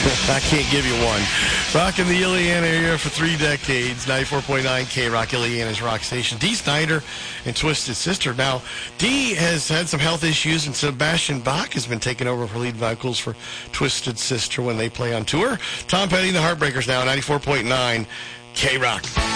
I can't give you one. Rocking the Illiana area for 3 decades. 94.9 K-Rock, Illiana's rock station. Dee Snider and Twisted Sister. Now, Dee has had some health issues, and Sebastian Bach has been taking over for lead vocals for Twisted Sister when they play on tour. Tom Petty and the Heartbreakers now, 94.9 K-Rock.